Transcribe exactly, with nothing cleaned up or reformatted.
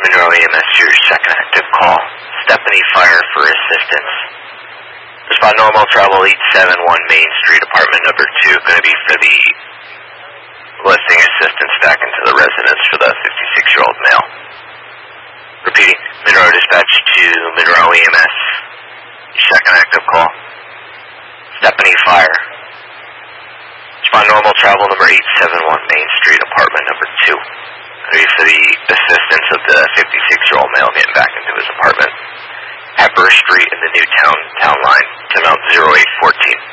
Monroe E M S, your second active call. Stephanie Fire for assistance. Respond normal, travel eight seven one Main Street, apartment number two. Going to be for the listing assistance back into the residence for the fifty-six-year-old male. Repeating, Monroe dispatch to Monroe E M S. Your second active call. Stephanie Fire. Respond normal, travel number eight seven one Main Street, apartment number two. Going to be for the assistance of the fifty-six-year-old male getting back into his apartment. Pepper Street in the Newtown town line, to Mount zero eight fourteen.